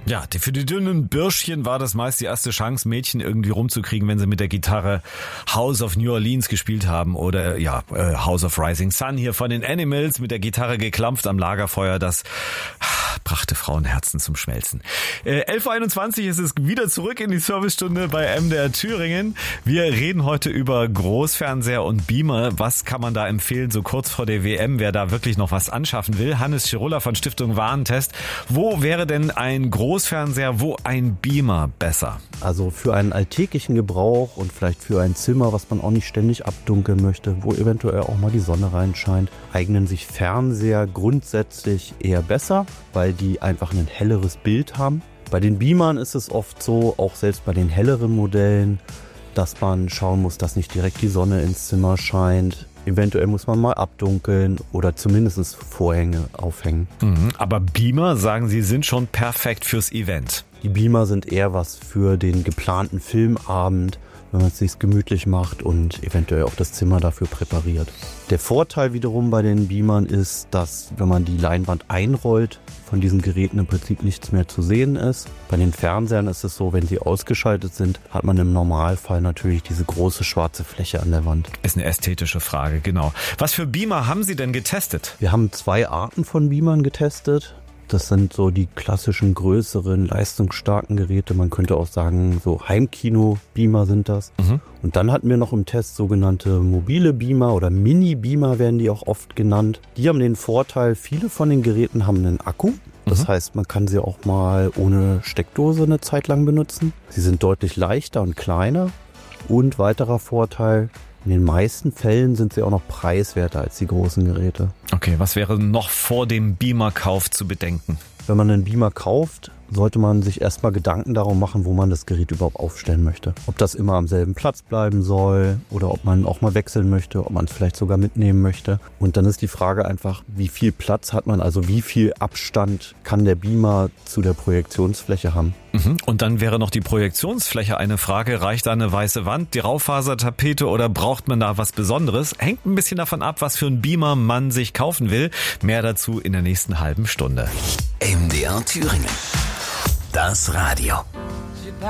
Ja, für die dünnen Bürschchen war das meist die erste Chance, Mädchen irgendwie rumzukriegen, wenn sie mit der Gitarre House of New Orleans gespielt haben oder House of Rising Sun hier von den Animals mit der Gitarre geklampft am Lagerfeuer. Das brachte Frauenherzen zum Schmelzen. 11.21 Uhr ist es wieder zurück in die Servicestunde bei MDR Thüringen. Wir reden heute über Großfernseher und Beamer. Was kann man da empfehlen, so kurz vor der WM, wer da wirklich noch was anschaffen will? Hannes Schirulla von Stiftung Warentest. Wo wäre denn ein Großfernseher, wo ein Beamer besser? Also für einen alltäglichen Gebrauch und vielleicht für ein Zimmer, was man auch nicht ständig abdunkeln möchte, wo eventuell auch mal die Sonne reinscheint, eignen sich Fernseher grundsätzlich eher besser, weil die einfach ein helleres Bild haben. Bei den Beamern ist es oft so, auch selbst bei den helleren Modellen, dass man schauen muss, dass nicht direkt die Sonne ins Zimmer scheint. Eventuell muss man mal abdunkeln oder zumindest Vorhänge aufhängen. Aber Beamer, sagen Sie, sind schon perfekt fürs Event. Die Beamer sind eher was für den geplanten Filmabend, wenn man es sich gemütlich macht und eventuell auch das Zimmer dafür präpariert. Der Vorteil wiederum bei den Beamern ist, dass wenn man die Leinwand einrollt, von diesen Geräten im Prinzip nichts mehr zu sehen ist. Bei den Fernsehern ist es so, wenn sie ausgeschaltet sind, hat man im Normalfall natürlich diese große schwarze Fläche an der Wand. Ist eine ästhetische Frage, genau. Was für Beamer haben Sie denn getestet? Wir haben 2 Arten von Beamern getestet. Das sind so die klassischen, größeren, leistungsstarken Geräte. Man könnte auch sagen, so Heimkino-Beamer sind das. Und dann hatten wir noch im Test sogenannte mobile Beamer oder Mini-Beamer werden die auch oft genannt. Die haben den Vorteil, viele von den Geräten haben einen Akku. Das heißt, man kann sie auch mal ohne Steckdose eine Zeit lang benutzen. Sie sind deutlich leichter und kleiner. Und weiterer Vorteil, in den meisten Fällen sind sie auch noch preiswerter als die großen Geräte. Okay, was wäre noch vor dem Beamer-Kauf zu bedenken? Wenn man einen Beamer kauft, sollte man sich erstmal Gedanken darum machen, wo man das Gerät überhaupt aufstellen möchte. Ob das immer am selben Platz bleiben soll oder ob man auch mal wechseln möchte, ob man es vielleicht sogar mitnehmen möchte. Und dann ist die Frage einfach, wie viel Platz hat man, also wie viel Abstand kann der Beamer zu der Projektionsfläche haben. Und dann wäre noch die Projektionsfläche eine Frage. Reicht da eine weiße Wand, die Raufasertapete oder braucht man da was Besonderes? Hängt ein bisschen davon ab, was für ein Beamer man sich kaufen will. Mehr dazu in der nächsten halben Stunde. MDR Thüringen. Das Radio.